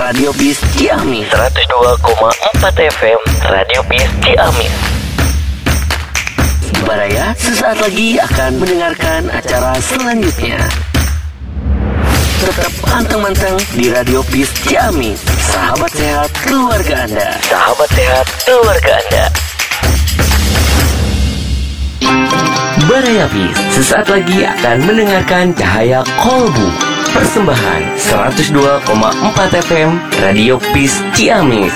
Radio Bis Ciamis 102,4 FM Radio Bis Ciamis. Baraya sesaat lagi akan mendengarkan acara selanjutnya. Tetap pantang-pantang di Radio Bis Ciamis. Sahabat sehat keluarga Anda. Sahabat sehat keluarga Anda. Baraya Bis sesaat lagi akan mendengarkan Cahaya Kolbu. Persembahan 102,4 FM Radio Bis Ciamis.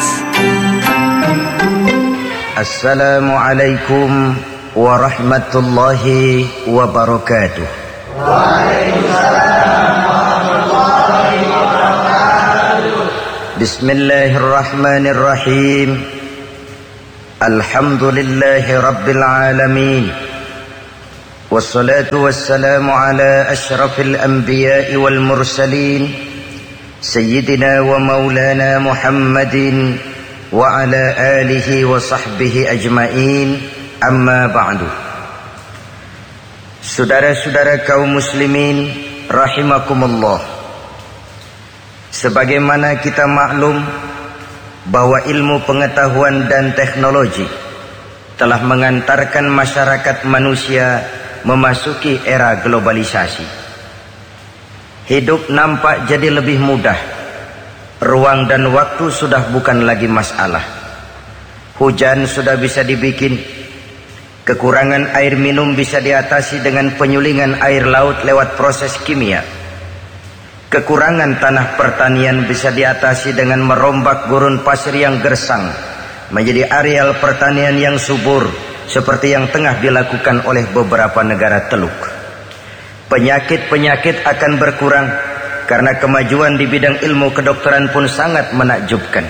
Assalamualaikum warahmatullahi wabarakatuh. Waalaikumsalam warahmatullahi wabarakatuh. Bismillahirrahmanirrahim. Alhamdulillahi rabbil alamin. Wassalatu wassalamu ala ashrafil anbiya'i wal mursalin Sayyidina wa maulana Muhammadin wa ala alihi wa sahbihi ajma'in. Amma ba'du. Saudara-saudara kaum muslimin rahimakumullah, sebagaimana kita maklum bahwa ilmu pengetahuan dan teknologi telah mengantarkan masyarakat manusia memasuki era globalisasi. Hidup nampak jadi lebih mudah. Ruang dan waktu sudah bukan lagi masalah. Hujan sudah bisa dibikin. Kekurangan air minum bisa diatasi dengan penyulingan air laut lewat proses kimia. Kekurangan tanah pertanian bisa diatasi dengan merombak gurun pasir yang gersang menjadi areal pertanian yang subur, seperti yang tengah dilakukan oleh beberapa negara teluk. Penyakit-penyakit akan berkurang karena kemajuan di bidang ilmu kedokteran pun sangat menakjubkan.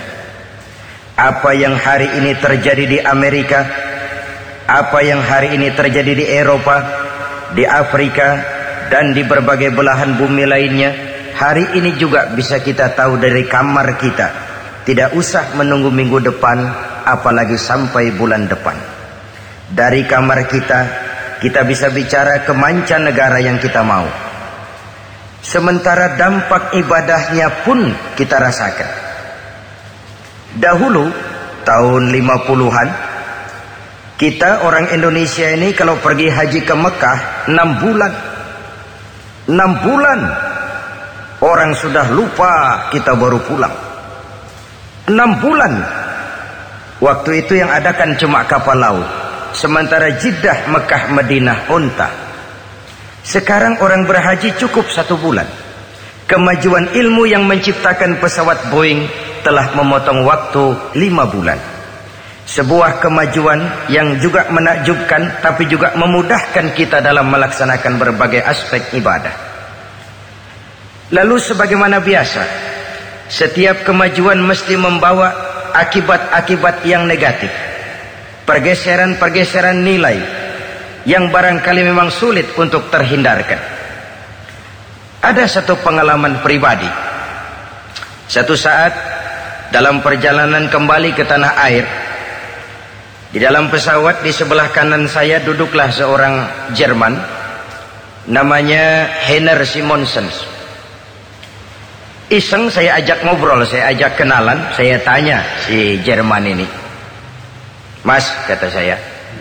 Apa yang hari ini terjadi di Amerika, apa yang hari ini terjadi di Eropa, di Afrika, dan di berbagai belahan bumi lainnya, hari ini juga bisa kita tahu dari kamar kita. Tidak usah menunggu minggu depan, apalagi sampai bulan depan. Dari kamar kita bisa bicara ke mancanegara yang kita mau. Sementara dampak ibadahnya pun kita rasakan. Dahulu, tahun 50-an, kita orang Indonesia ini kalau pergi haji ke Mekah 6 bulan. 6 bulan. Orang sudah lupa kita baru pulang. 6 bulan. Waktu itu yang ada kan cuma kapal laut. Sementara Jeddah, Mekah, Madinah, unta. Sekarang orang berhaji cukup 1 bulan. Kemajuan ilmu yang menciptakan pesawat Boeing telah memotong waktu 5 bulan. Sebuah kemajuan yang juga menakjubkan, tapi juga memudahkan kita dalam melaksanakan berbagai aspek ibadah. Lalu sebagaimana biasa, setiap kemajuan mesti membawa akibat-akibat yang negatif. Pergeseran-pergeseran nilai yang barangkali memang sulit untuk terhindarkan. Ada satu pengalaman pribadi. Satu saat dalam perjalanan kembali ke tanah air, di dalam pesawat di sebelah kanan saya duduklah seorang Jerman, namanya Heiner Simonsen. Iseng saya ajak ngobrol, saya ajak kenalan, saya tanya si Jerman ini, "Mas," kata saya,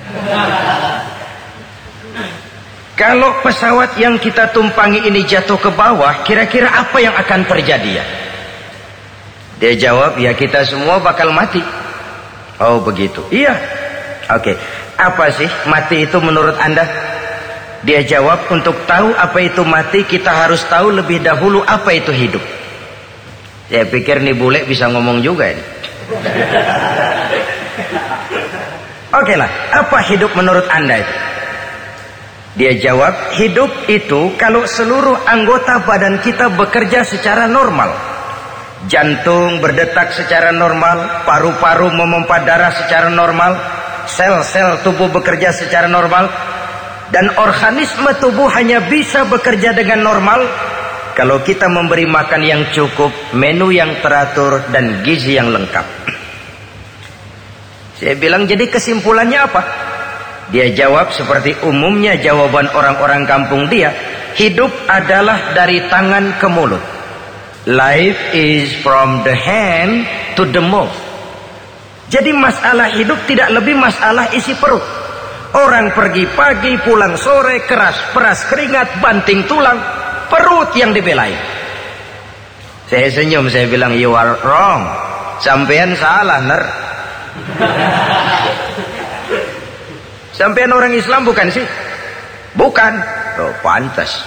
"kalau pesawat yang kita tumpangi ini jatuh ke bawah, kira-kira apa yang akan terjadi ya?" Dia jawab, "Ya kita semua bakal mati." "Oh begitu." "Iya." "Oke, apa sih mati itu menurut Anda?" Dia jawab, "Untuk tahu apa itu mati, kita harus tahu lebih dahulu apa itu hidup." Saya pikir nih bule bisa ngomong juga ini. Oke lah, apa hidup menurut Anda itu? Dia jawab, hidup itu kalau seluruh anggota badan kita bekerja secara normal. Jantung berdetak secara normal, paru-paru memompa darah secara normal, sel-sel tubuh bekerja secara normal, dan organisme tubuh hanya bisa bekerja dengan normal kalau kita memberi makan yang cukup, menu yang teratur, dan gizi yang lengkap. Saya bilang, jadi kesimpulannya apa? Dia jawab seperti umumnya jawaban orang-orang kampung dia, hidup adalah dari tangan ke mulut. Life is from the hand to the mouth. Jadi masalah hidup tidak lebih masalah isi perut. Orang pergi pagi, pulang sore, keras peras keringat, banting tulang, perut yang dibelain. Saya senyum, saya bilang, you are wrong. Sampean salah, ner. Sampean orang Islam bukan sih? Bukan. Oh, pantas.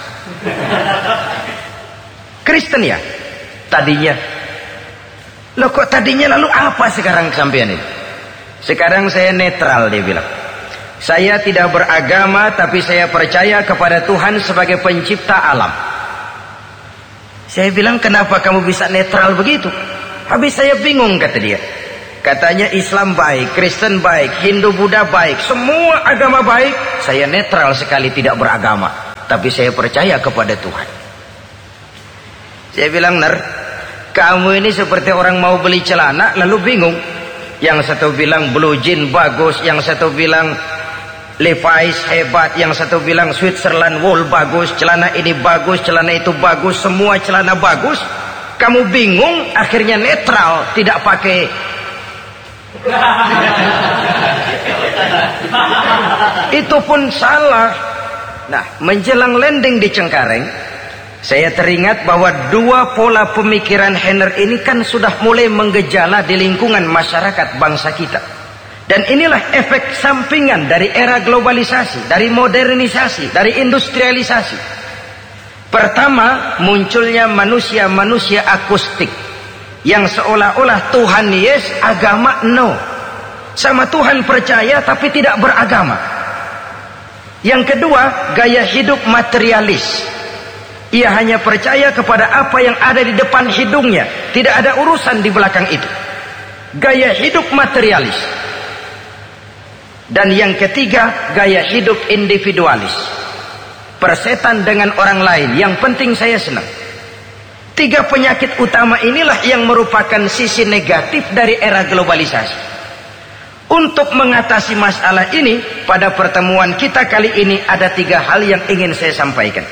Kristen ya? Tadinya. Loh kok tadinya, lalu apa sekarang sampean ini? Sekarang saya netral, dia bilang. Saya tidak beragama, tapi saya percaya kepada Tuhan sebagai pencipta alam. Saya bilang, kenapa kamu bisa netral begitu? Habis saya bingung, kata dia. Katanya Islam baik, Kristen baik, Hindu Buddha baik, semua agama baik. Saya netral sekali, tidak beragama, tapi saya percaya kepada Tuhan. Saya bilang, ner, kamu ini seperti orang mau beli celana lalu bingung. Yang satu bilang blue jean bagus, yang satu bilang Levi's hebat, yang satu bilang Switzerland wool bagus, celana ini bagus, celana itu bagus, semua celana bagus. Kamu bingung, akhirnya netral, tidak pakai. Itu pun salah. Nah, menjelang landing di Cengkareng, saya teringat bahwa dua pola pemikiran Henner ini kan sudah mulai menggejala di lingkungan masyarakat bangsa kita. Dan inilah efek sampingan dari era globalisasi, dari modernisasi, dari industrialisasi. Pertama, munculnya manusia-manusia akustik yang seolah-olah Tuhan yes, agama no. Sama Tuhan percaya tapi tidak beragama. Yang kedua, gaya hidup materialis. Ia hanya percaya kepada apa yang ada di depan hidungnya, tidak ada urusan di belakang itu. Gaya hidup materialis. Dan yang ketiga, gaya hidup individualis. Persetan dengan orang lain, yang penting saya senang. Tiga penyakit utama inilah yang merupakan sisi negatif dari era globalisasi. Untuk mengatasi masalah ini, pada pertemuan kita kali ini ada tiga hal yang ingin saya sampaikan.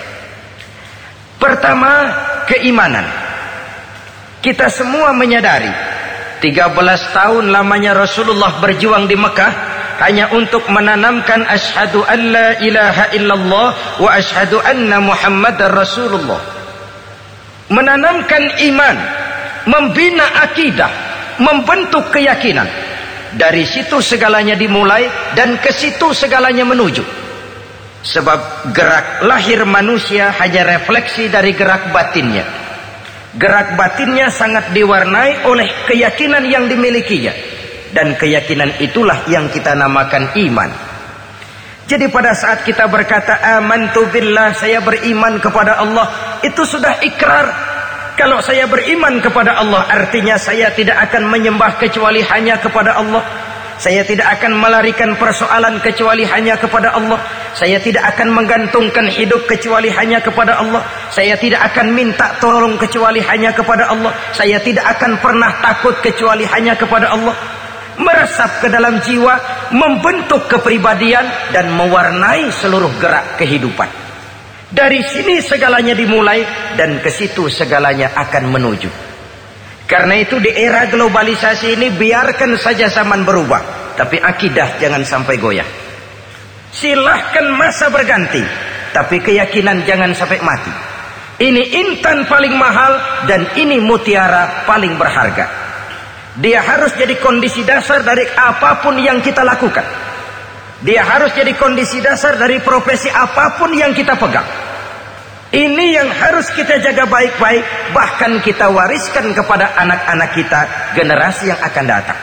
Pertama, keimanan. Kita semua menyadari 13 tahun lamanya Rasulullah berjuang di Mekah hanya untuk menanamkan asyhadu an la ilaha illallah wa asyhadu anna Muhammadar Rasulullah. Menanamkan iman, membina akidah, membentuk keyakinan. Dari situ segalanya dimulai dan ke situ segalanya menuju. Sebab gerak lahir manusia hanya refleksi dari gerak batinnya. Gerak batinnya sangat diwarnai oleh keyakinan yang dimilikinya. Dan keyakinan itulah yang kita namakan iman. Jadi pada saat kita berkata amantu billah, saya beriman kepada Allah, itu sudah ikrar. Kalau saya beriman kepada Allah, artinya saya tidak akan menyembah kecuali hanya kepada Allah. Saya tidak akan melarikan persoalan kecuali hanya kepada Allah. Saya tidak akan menggantungkan hidup kecuali hanya kepada Allah. Saya tidak akan minta tolong kecuali hanya kepada Allah. Saya tidak akan pernah takut kecuali hanya kepada Allah. Meresap ke dalam jiwa, membentuk kepribadian dan mewarnai seluruh gerak kehidupan. Dari sini segalanya dimulai dan ke situ segalanya akan menuju. Karena itu di era globalisasi ini biarkan saja zaman berubah, tapi akidah jangan sampai goyah. Silahkan masa berganti, tapi keyakinan jangan sampai mati. Ini intan paling mahal dan ini mutiara paling berharga. Dia harus jadi kondisi dasar dari apapun yang kita lakukan. Dia harus jadi kondisi dasar dari profesi apapun yang kita pegang. Ini yang harus kita jaga baik-baik, bahkan kita wariskan kepada anak-anak kita, generasi yang akan datang.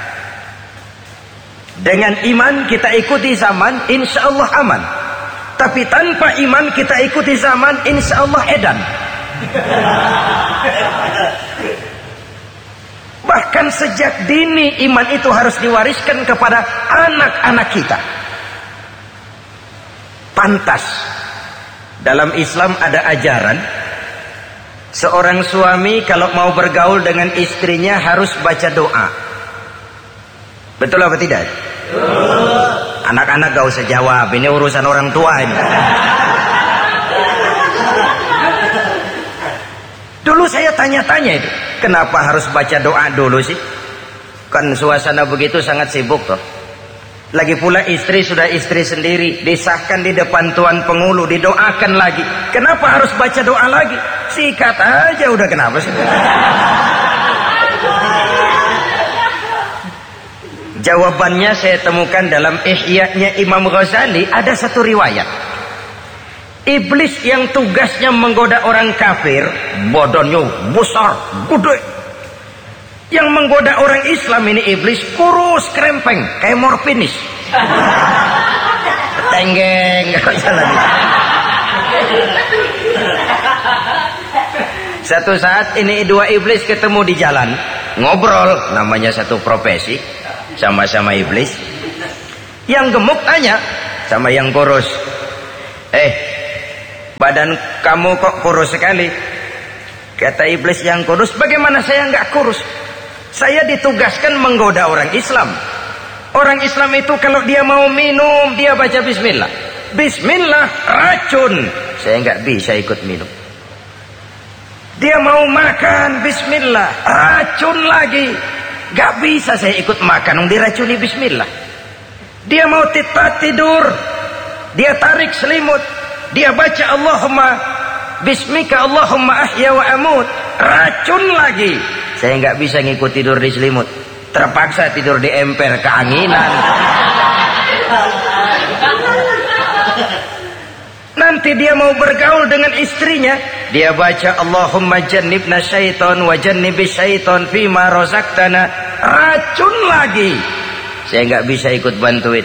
Dengan iman kita ikuti zaman, insya Allah aman. Tapi tanpa iman kita ikuti zaman, insya Allah edan. Bahkan sejak dini iman itu harus diwariskan kepada anak-anak kita. Pantas dalam Islam ada ajaran seorang suami kalau mau bergaul dengan istrinya harus baca doa. Betul apa tidak? Anak-anak gak usah jawab, ini urusan orang tua ini. Dulu saya tanya-tanya itu, kenapa harus baca doa dulu sih? Kan suasana begitu sangat sibuk toh. Lagi pula istri sudah istri sendiri, disahkan di depan tuan pengulu, didoakan lagi. Kenapa harus baca doa lagi? Sikat aja udah, kenapa sih? Jawabannya saya temukan dalam Ihya-nya Imam Ghazali. Ada satu riwayat, iblis yang tugasnya menggoda orang kafir, badannya besar, gede. Yang menggoda orang Islam ini iblis kurus krempeng kayak morfinis. Tenggeng kalau jalan. Satu saat ini dua iblis ketemu di jalan, ngobrol, namanya satu profesi, sama-sama iblis. Yang gemuk tanya sama yang kurus, badan kamu kok kurus sekali? Kata iblis yang kurus, bagaimana saya nggak kurus? Saya ditugaskan menggoda orang Islam. Orang Islam itu kalau dia mau minum, dia baca bismillah. Bismillah racun, saya nggak bisa ikut minum. Dia mau makan, bismillah, racun lagi, nggak bisa saya ikut makan, diracuni bismillah. Dia mau tidur, dia tarik selimut, dia baca Allahumma bismika Allahumma ahya wa amut, racun lagi. Saya nggak bisa ngikut tidur di selimut, terpaksa tidur di emper, keanginan. Nanti dia mau bergaul dengan istrinya, dia baca Allahumma jannibna syaiton wa jannibis syaiton fima razaqtana, racun lagi. Saya nggak bisa ikut bantuin.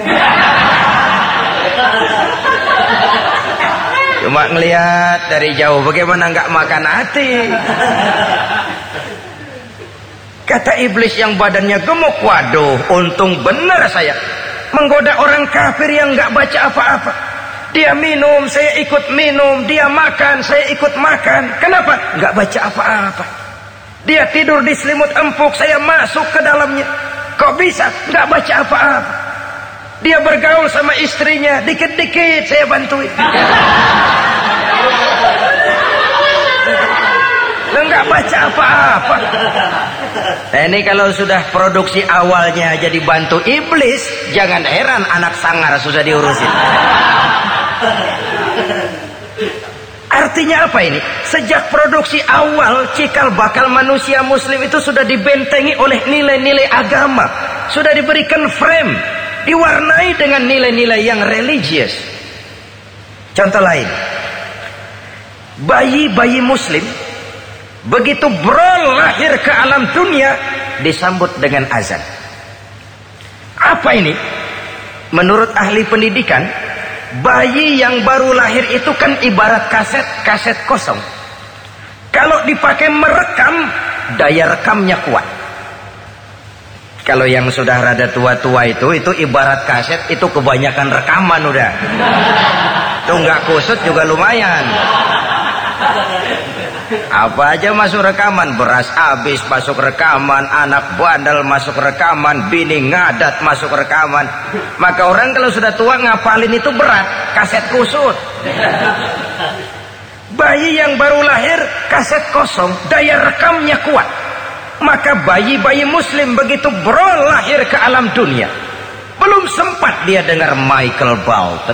Cuma ngelihat dari jauh, bagaimana nggak makan hati. Kata iblis yang badannya gemuk, waduh, untung benar saya menggoda orang kafir yang nggak baca apa-apa. Dia minum, saya ikut minum. Dia makan, saya ikut makan. Kenapa? Nggak baca apa-apa. Dia tidur di selimut empuk, saya masuk ke dalamnya. Kok bisa? Nggak baca apa-apa. Dia bergaul sama istrinya, dikit-dikit saya bantuin. Nggak baca apa-apa. Nah, ini kalau sudah produksi awalnya jadi bantu iblis, jangan heran anak sangar susah diurusin. Artinya apa ini? Sejak produksi awal, cikal bakal manusia muslim itu sudah dibentengi oleh nilai-nilai agama, sudah diberikan frame, diwarnai dengan nilai-nilai yang religius. Contoh lain, bayi-bayi muslim begitu lahir ke alam dunia disambut dengan azan. Apa ini? Menurut ahli pendidikan, bayi yang baru lahir itu kan ibarat kaset kosong. Kalau dipakai merekam, daya rekamnya kuat. Kalau yang sudah rada tua-tua itu ibarat kaset, itu kebanyakan rekaman udah. Itu nggak kusut juga lumayan. Apa aja masuk rekaman, beras habis masuk rekaman, anak bandel masuk rekaman, bini ngadat masuk rekaman. Maka orang kalau sudah tua ngapalin itu berat, kaset kusut. Bayi yang baru lahir kaset kosong, daya rekamnya kuat. Maka bayi-bayi muslim begitu lahir ke alam dunia, belum sempat dia dengar Michael Bolton,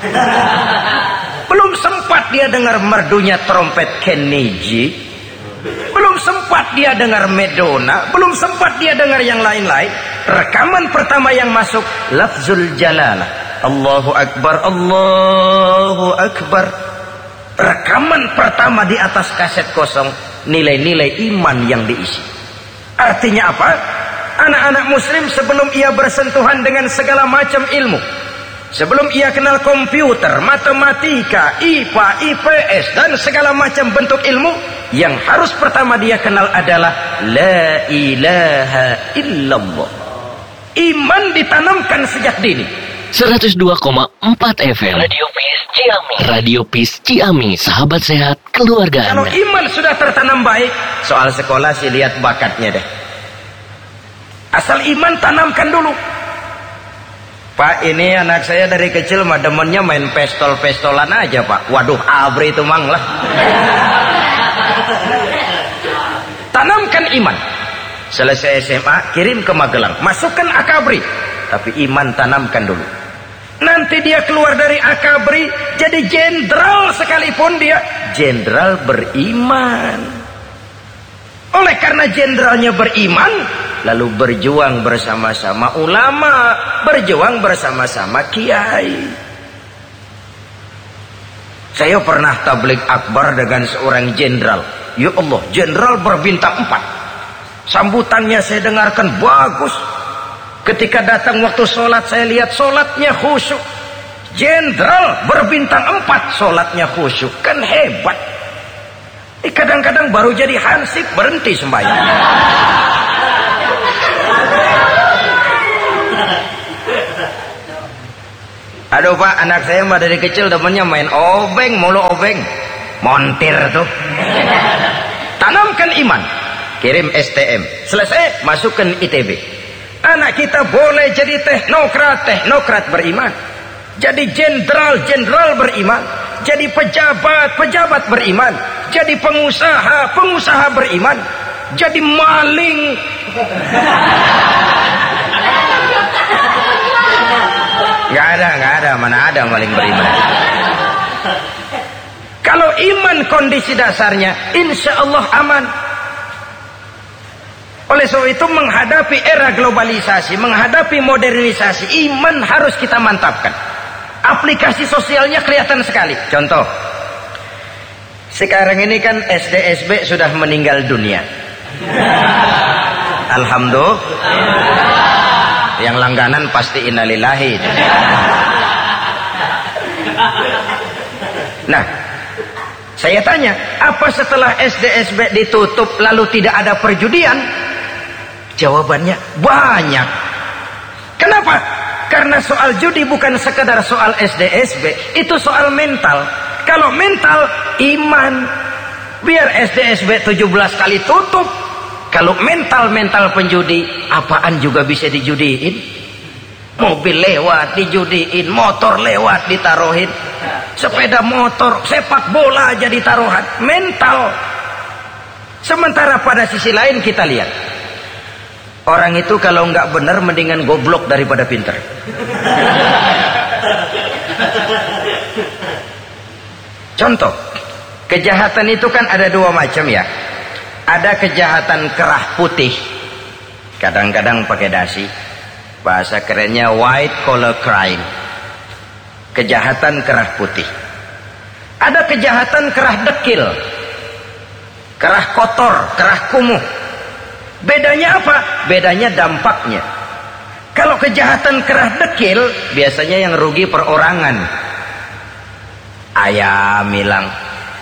belum sempat dia dengar merdunya trompet Kenny G, belum sempat dia dengar Madonna, belum sempat dia dengar yang lain-lain. Rekaman pertama yang masuk lafzul jalalah, Allahu Akbar, Allahu Akbar. Rekaman pertama di atas kaset kosong, nilai-nilai iman yang diisi. Artinya apa? Anak-anak muslim sebelum ia bersentuhan dengan segala macam ilmu, sebelum ia kenal komputer, matematika, IPA, IPS, dan segala macam bentuk ilmu, yang harus pertama dia kenal adalah La ilaha illallah. Iman ditanamkan sejak dini. 102,4 FM Radio Peace Ciami. Radio Peace Ciami, sahabat sehat keluarga Kalau Anda. iman sudah tertanam baik, soal sekolah sih lihat bakatnya deh. Asal iman tanamkan dulu. Pak, ini anak saya dari kecil mah demennya main pistol-pistolan aja, Pak. Waduh, abri itu mang lah. Tanamkan iman. Selesai SMA, kirim ke Magelang, masukkan akabri, tapi iman tanamkan dulu. Nanti dia keluar dari akabri jadi jenderal, sekalipun dia jenderal beriman. Oleh karena jenderalnya beriman, lalu berjuang bersama-sama ulama, berjuang bersama-sama kiai. Saya pernah tabligh akbar dengan seorang jenderal. Ya Allah, jenderal berbintang 4. Sambutannya saya dengarkan bagus. Ketika datang waktu sholat, saya lihat sholatnya khusyuk. Jenderal berbintang 4, sholatnya khusyuk. Kan hebat. Kadang-kadang baru jadi hansip berhenti sembahyang. Aduh Pak, anak saya mah dari kecil temennya main obeng, mulu obeng. Montir tuh. Tanamkan iman. Kirim STM, selesai masukkan ITB. Anak kita boleh jadi teknokrat beriman, jadi jenderal beriman, jadi pejabat beriman, jadi pengusaha beriman, jadi maling. Nggak ada, mana ada maling beriman. Kalau iman kondisi dasarnya, insya Allah aman. Oleh sebab itu menghadapi era globalisasi, menghadapi modernisasi, iman harus kita mantapkan. Aplikasi sosialnya kelihatan sekali. Contoh, sekarang ini kan SD-SB sudah meninggal dunia. Alhamdulillah. Yang langganan pasti innalillahi. Nah, saya tanya, apa setelah SD-SB ditutup lalu tidak ada perjudian? Jawabannya banyak. Kenapa? Karena soal judi bukan sekedar soal SD-SB, itu soal mental. Kalau mental, iman. Biar SD-SB 17 kali tutup. Kalau mental penjudi, apaan juga bisa dijudiin. Mobil lewat dijudiin, motor lewat ditaruhin, sepeda motor, sepak bola jadi taruhan. Mental. Sementara pada sisi lain kita lihat, orang itu kalau nggak benar mendingan goblok daripada pinter. Contoh, kejahatan itu kan ada 2 macam ya. Ada kejahatan kerah putih, kadang-kadang pakai dasi, bahasa kerennya white collar crime. Kejahatan kerah putih. Ada kejahatan kerah dekil, kerah kotor, kerah kumuh. Bedanya apa? Bedanya dampaknya. Kalau kejahatan kerah dekil, biasanya yang rugi perorangan. Ayam hilang,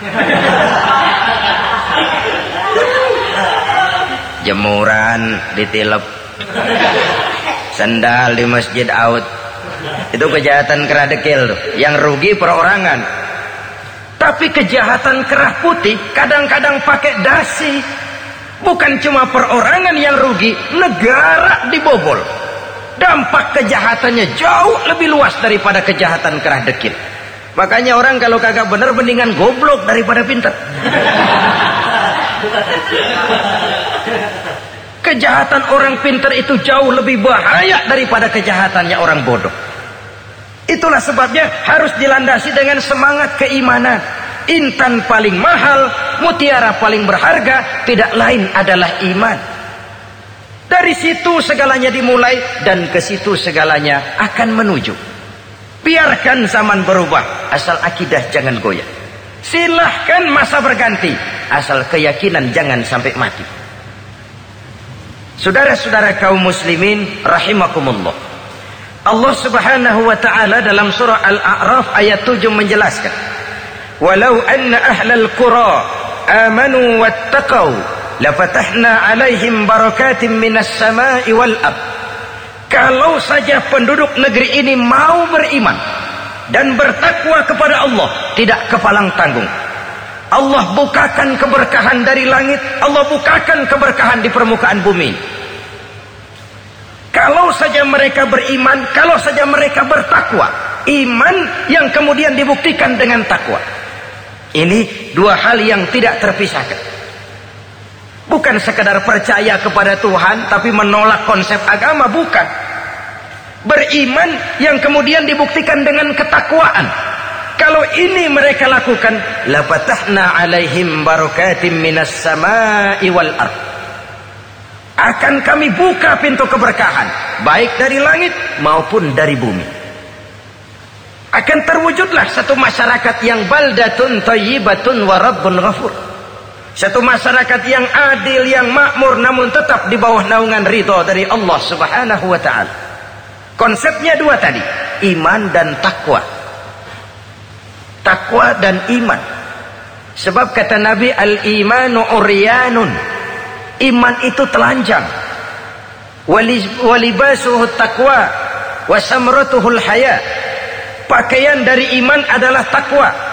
jemuran ditilep, sendal di masjid out. Itu kejahatan kerah dekil tuh, yang rugi perorangan. Tapi kejahatan kerah putih kadang-kadang pakai dasi. Bukan cuma perorangan yang rugi, negara dibobol. Dampak kejahatannya jauh lebih luas daripada kejahatan kerah dekil. Makanya orang kalau kagak bener mendingan goblok daripada pintar. Kejahatan orang pintar itu jauh lebih bahaya daripada kejahatannya orang bodoh. Itulah sebabnya harus dilandasi dengan semangat keimanan. Intan paling mahal, mutiara paling berharga, tidak lain adalah iman. Dari situ segalanya dimulai dan ke situ segalanya akan menuju. Biarkan zaman berubah, asal akidah jangan goyah. Silahkan masa berganti, asal keyakinan jangan sampai mati. Saudara-saudara kaum muslimin rahimakumullah, Allah subhanahu wa ta'ala dalam surah Al-A'raf ayat 7 menjelaskan, walau anna ahlal qura amanu wattaqau lafatahna alaihim barakatim minas sama'i wal ard. Kalau saja penduduk negeri ini mau beriman dan bertakwa kepada Allah, tidak kepalang tanggung, Allah bukakan keberkahan dari langit, Allah bukakan keberkahan di permukaan bumi. Kalau saja mereka beriman, kalau saja mereka bertakwa, iman yang kemudian dibuktikan dengan takwa. Ini 2 hal yang tidak terpisahkan. Bukan sekadar percaya kepada Tuhan tapi menolak konsep agama, bukan. Beriman yang kemudian dibuktikan dengan ketakwaan. Kalau ini mereka lakukan, la fatahna alaihim barakatim minas samai wal ard. Akan kami buka pintu keberkahan, baik dari langit maupun dari bumi. Akan terwujudlah satu masyarakat yang baldatun thayyibatun wa rabbun ghafur. Satu masyarakat yang adil, yang makmur, namun tetap di bawah naungan ridha dari Allah Subhanahu wa ta'ala. Konsepnya dua tadi, iman dan takwa. Takwa dan iman. Sebab kata Nabi, al-imanu uryanun. Iman itu telanjang. Walibasuhu taqwa wa samratuhul haya. Pakaian dari iman adalah takwa.